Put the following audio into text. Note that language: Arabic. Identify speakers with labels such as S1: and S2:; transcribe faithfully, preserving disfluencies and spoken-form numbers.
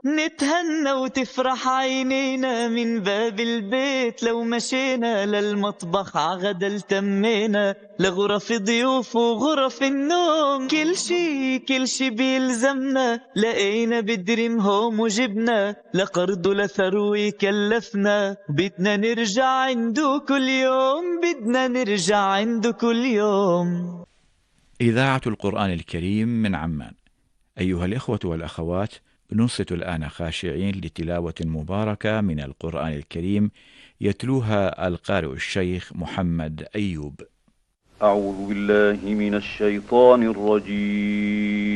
S1: نتهنى وتفرح عينينا من باب البيت، لو مشينا للمطبخ عغدا التمينا، لغرف ضيوف وغرف النوم، كل شي كل شي بيلزمنا لقينا بدريم هوم وجبنا، لقرض لثروي كلفنا، بدنا نرجع عنده كل يوم، بدنا نرجع عنده كل يوم.
S2: إذاعة القرآن الكريم من عمان. أيها الإخوة والأخوات، ننصت الآن خاشعين لتلاوة مباركة من القرآن الكريم يتلوها القارئ الشيخ محمد أيوب.
S3: أعوذ بالله من الشيطان الرجيم.